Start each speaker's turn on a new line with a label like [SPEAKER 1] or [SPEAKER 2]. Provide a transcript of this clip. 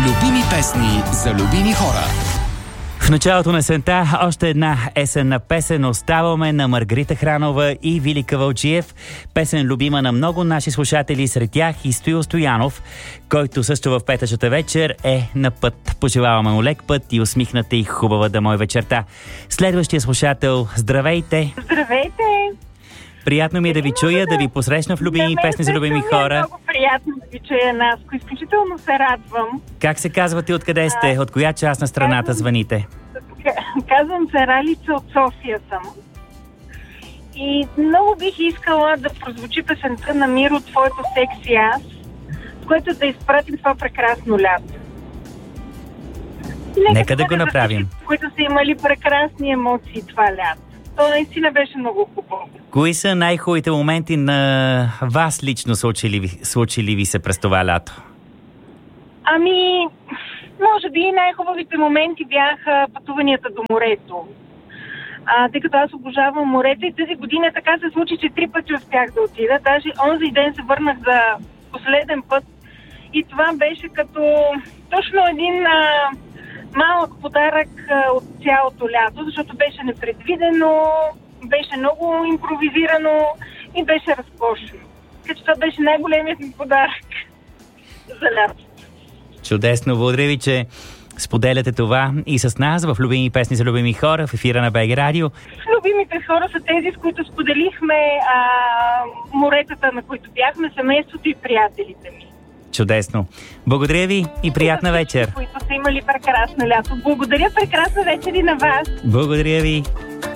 [SPEAKER 1] Любими песни за любими хора.
[SPEAKER 2] В началото на есента още една есенна песен оставаме на Маргарита Хранова и Вили Кавалджиев. Песен любима на много наши слушатели, сред тях и Стоил Стоянов, който също в петъчната вечер е на път. Пожелаваме му лек път и усмихната и хубава да мой вечерта. Следващия слушател, здравейте!
[SPEAKER 3] Здравейте!
[SPEAKER 2] Приятно ми е да ви чуя, да ви посрещна в любими песни за любими хора.
[SPEAKER 3] Много приятно да ви чуя, Наско. Изключително се радвам.
[SPEAKER 2] Как се казвате, откъде сте? От коя част на страната звъните?
[SPEAKER 3] Казвам се Ралица, от София съм. И много бих искала да прозвучи песента на Миро, твоето секси аз, с което да изпратим това прекрасно лято.
[SPEAKER 2] Нека да го направим.
[SPEAKER 3] Които са имали прекрасни емоции това лято. То наистина беше много хубаво.
[SPEAKER 2] Кои са най-хубавите моменти на вас лично случили ви се през това лято?
[SPEAKER 3] Ами, може би най-хубавите моменти бяха пътуванията до морето. Тъй като аз обожавам морето и тази година така се случи, че 3 пъти успях да отида. Даже онзи ден се върнах за последен път и това беше като точно един малък подарък от цялото лято, защото беше непредвидено, беше много импровизирано и беше разкошено. Така че това беше най-големият ми подарък за лято.
[SPEAKER 2] Чудесно, благодаря ви, че споделяте това и с нас в Любими песни за любими хора в ефира на БГ Радио.
[SPEAKER 3] Любимите хора са тези, с които споделихме моретата, на които бяхме, семейството и приятелите ми.
[SPEAKER 2] Чудесно. Благодаря ви и приятна вечер.
[SPEAKER 3] Които са имали прекрасно лято. Благодаря, прекрасна вечер и на вас.
[SPEAKER 2] Благодаря ви.